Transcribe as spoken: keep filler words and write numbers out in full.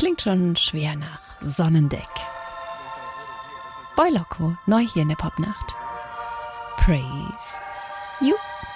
Klingt schon schwer nach Sonnendeck. Boy Loco, neu hier in der Popnacht. Praised you.